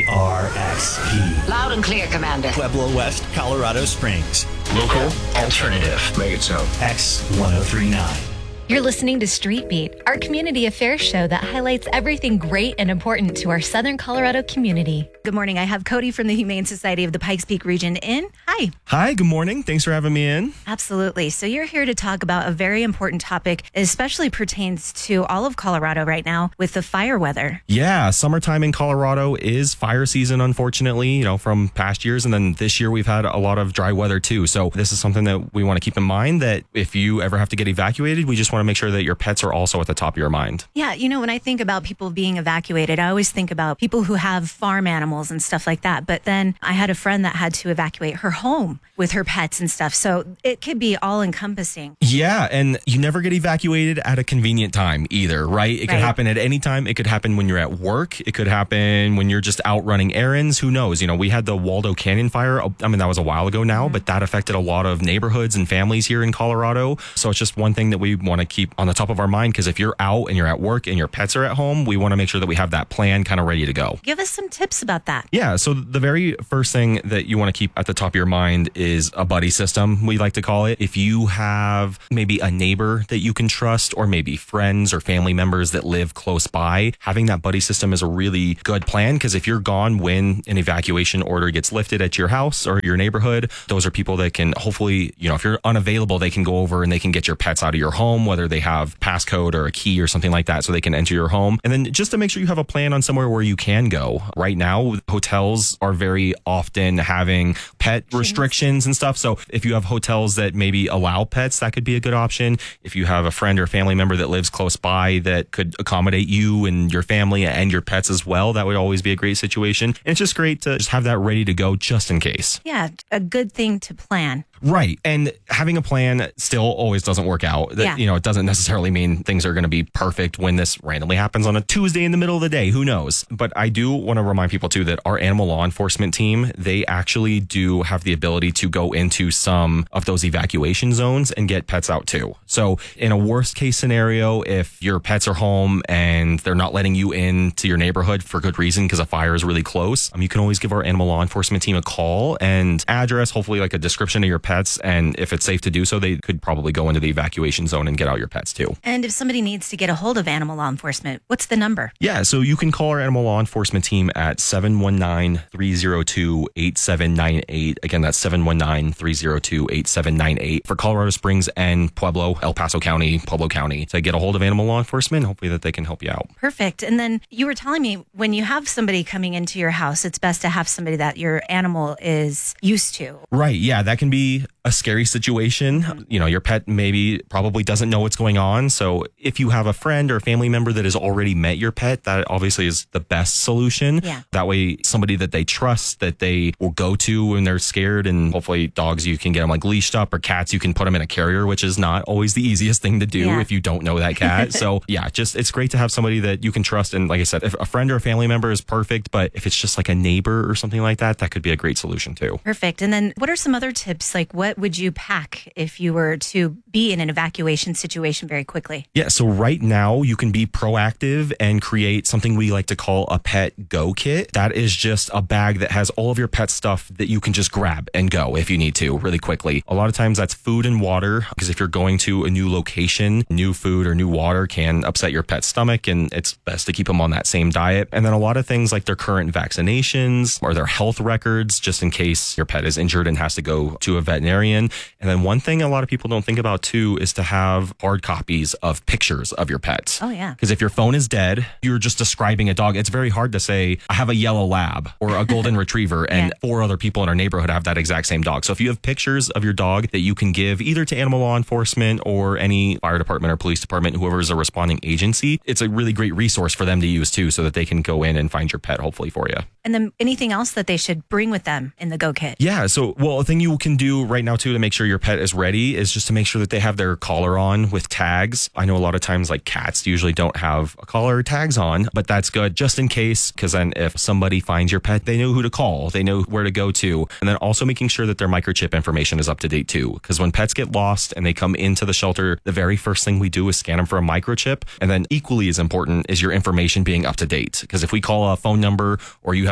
KRXP. Loud and clear, Commander. Pueblo West, Colorado Springs. Local alternative. Make it so. X1039. You're listening to Street Beat, our community affairs show that highlights everything great and important to our Southern Colorado community. Good morning. I have Cody from the Humane Society of the Pikes Peak region in. Hi. Hi, good morning. Thanks for having me in. Absolutely. So you're here to talk about a very important topic, especially pertains to all of Colorado right now with the fire weather. Yeah, summertime in Colorado is fire season, unfortunately, from past years. And then this year we've had a lot of dry weather too. So this is something that we want to keep in mind, that if you ever have to get evacuated, we just want to make sure that your pets are also at the top of your mind. Yeah, when I think about people being evacuated, I always think about people who have farm animals and stuff like that. But then I had a friend that had to evacuate her home with her pets and stuff. So it could be all encompassing. Yeah, and you never get evacuated at a convenient time either, right? It could happen at any time. It could happen when you're at work. It could happen when you're just out running errands. Who knows? We had the Waldo Canyon fire. I mean, that was a while ago now, but that affected a lot of neighborhoods and families here in Colorado. So it's just one thing that we want to keep on the top of our mind, because if you're out and you're at work and your pets are at home, we want to make sure that we have that plan kind of ready to go. Give us some tips about that. Yeah, so the very first thing that you want to keep at the top of your mind is a buddy system, we like to call it. If you have maybe a neighbor that you can trust, or maybe friends or family members that live close by, having that buddy system is a really good plan, because if you're gone when an evacuation order gets lifted at your house or your neighborhood, those are people that can hopefully, if you're unavailable, they can go over and they can get your pets out of your home, whether they have passcode or a key or something like that, so they can enter your home. And then just to make sure you have a plan on somewhere where you can go. Right now, hotels are very often having pet restrictions and stuff. So if you have hotels that maybe allow pets, that could be a good option. If you have a friend or family member that lives close by that could accommodate you and your family and your pets as well, that would always be a great situation. And it's just great to just have that ready to go just in case. Yeah, a good thing to plan. Right. And having a plan still always doesn't work out. It doesn't necessarily mean things are going to be perfect when this randomly happens on a Tuesday in the middle of the day. Who knows? But I do want to remind people too that our animal law enforcement team, they actually do have the ability to go into some of those evacuation zones and get pets out too. So in a worst case scenario, if your pets are home and they're not letting you into your neighborhood for good reason because a fire is really close, you can always give our animal law enforcement team a call and address, hopefully like a description of your pets, and if it's safe to do so, they could probably go into the evacuation zone and get out your pets too. And if somebody needs to get a hold of animal law enforcement, what's the number? Yeah, so you can call our animal law enforcement team at 719-302-8798. Again, that's 719-302-8798 for Colorado Springs and Pueblo, El Paso County, Pueblo County, to get a hold of animal law enforcement. Hopefully that they can help you out. Perfect. And then you were telling me when you have somebody coming into your house, it's best to have somebody that your animal is used to. Right. Yeah, that can be a scary situation. Your pet probably doesn't know what's going on. So if you have a friend or a family member that has already met your pet, that obviously is the best solution. Yeah. That way, somebody that they trust, that they will go to when they're scared. And hopefully dogs, you can get them like leashed up, or cats, you can put them in a carrier, which is not always the easiest thing to do if you don't know that cat. So yeah, it's great to have somebody that you can trust. And like I said, if a friend or a family member is perfect, but if it's just like a neighbor or something like that, that could be a great solution too. Perfect. And then what are some other tips? Like what would you pack if you were to be in an evacuation situation very quickly? Yeah, so right now you can be proactive and create something we like to call a pet go kit. That is just a bag that has all of your pet stuff that you can just grab and go if you need to really quickly. A lot of times that's food and water, because if you're going to a new location, new food or new water can upset your pet's stomach, and it's best to keep them on that same diet. And then a lot of things like their current vaccinations or their health records, just in case your pet is injured and has to go to a veterinarian. And then one thing a lot of people don't think about too is to have hard copies of pictures of your pets. Oh, yeah. Because if your phone is dead, you're just describing a dog. It's very hard to say, I have a yellow lab or a golden retriever, and 4 other people in our neighborhood have that exact same dog. So if you have pictures of your dog that you can give either to animal law enforcement or any fire department or police department, whoever is a responding agency, it's a really great resource for them to use too, so that they can go in and find your pet hopefully for you. And then anything else that they should bring with them in the Go Kit? Yeah. So, a thing you can do right now too to make sure your pet is ready is just to make sure that they have their collar on with tags. I know a lot of times like cats usually don't have a collar or tags on, but that's good just in case, because then if somebody finds your pet, they know who to call, they know where to go to. And then also making sure that their microchip information is up to date too, because when pets get lost and they come into the shelter, the very first thing we do is scan them for a microchip. And then equally as important is your information being up to date, because if we call a phone number or you have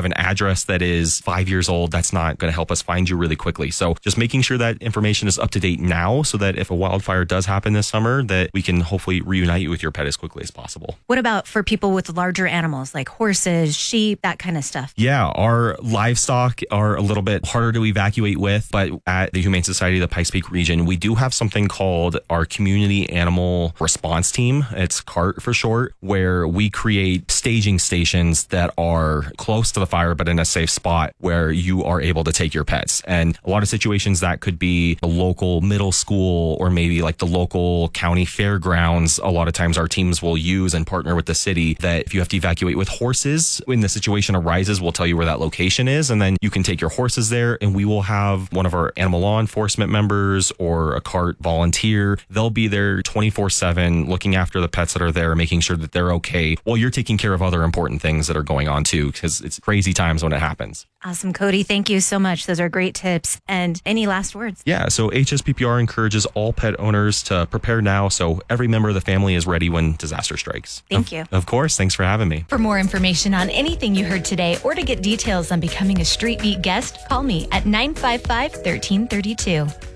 have an address that is 5 years old, that's not going to help us find you really quickly. So just making sure that information is up to date now so that if a wildfire does happen this summer, that we can hopefully reunite you with your pet as quickly as possible. What about for people with larger animals like horses, sheep, that kind of stuff? Yeah, our livestock are a little bit harder to evacuate with, but at the Humane Society of the Pikes Peak region, we do have something called our Community Animal Response Team. It's CART for short, where we create staging stations that are close to the fire, but in a safe spot where you are able to take your pets. And a lot of situations that could be a local middle school or maybe like the local county fairgrounds. A lot of times our teams will use and partner with the city that if you have to evacuate with horses, when the situation arises, we'll tell you where that location is. And then you can take your horses there and we will have one of our animal law enforcement members or a CART volunteer. They'll be there 24/7 looking after the pets that are there, making sure that they're okay while you're taking care of other important things that are going on too, because it's crazy times when it happens. Awesome, Cody. Thank you so much. Those are great tips. And any last words? Yeah, so HSPPR encourages all pet owners to prepare now so every member of the family is ready when disaster strikes. Thank you. Of course. Thanks for having me. For more information on anything you heard today or to get details on becoming a Street Beat guest, call me at 955-1332.